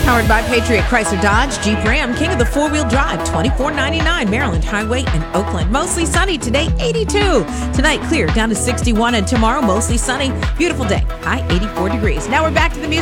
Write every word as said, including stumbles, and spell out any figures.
Powered by Patriot Chrysler Dodge Jeep Ram, king of the four-wheel drive, twenty-four ninety-nine Maryland Highway in Oakland. Mostly sunny today, eighty-two. Tonight, clear down to sixty-one, and tomorrow, mostly sunny. Beautiful day, high eighty-four degrees. Now we're back to the music.